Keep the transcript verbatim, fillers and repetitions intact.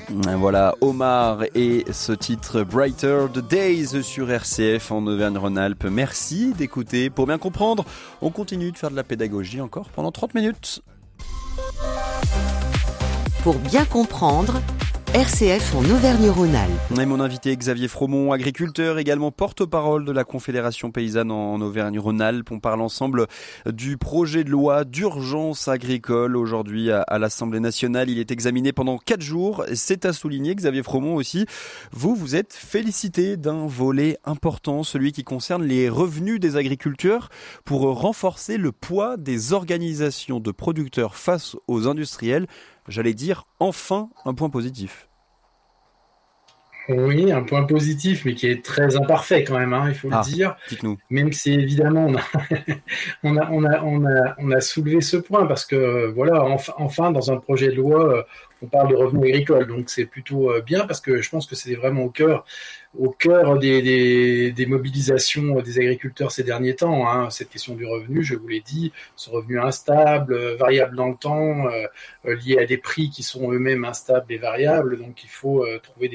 Voilà, Omar et ce titre Brighter the Days sur R C F en Auvergne-Rhône-Alpes. Merci d'écouter. Pour bien comprendre, on continue de faire de la pédagogie encore pendant trente minutes. Pour bien comprendre, R C F en Auvergne-Rhône-Alpes. Et mon invité Xavier Fromont, agriculteur, également porte-parole de la Confédération paysanne en Auvergne-Rhône-Alpes. On parle ensemble du projet de loi d'urgence agricole aujourd'hui à l'Assemblée nationale. Il est examiné pendant quatre jours. C'est à souligner, Xavier Fromont aussi. Vous, vous êtes félicité d'un volet important, celui qui concerne les revenus des agriculteurs pour renforcer le poids des organisations de producteurs face aux industriels. J'allais dire enfin un point positif. Oui, un point positif, mais qui est très imparfait quand même, hein, il faut ah, le dire. Dites-nous. Même si évidemment on a, on a, on a, on a, on a soulevé ce point parce que voilà, enfin, enfin dans un projet de loi, on parle de revenus agricoles, donc c'est plutôt bien parce que je pense que c'est vraiment au cœur, au cœur des, des, des mobilisations des agriculteurs ces derniers temps. Hein, cette question du revenu, je vous l'ai dit, ce revenu instable, variable dans le temps, euh, lié à des prix qui sont eux-mêmes instables et variables, donc il faut euh, trouver des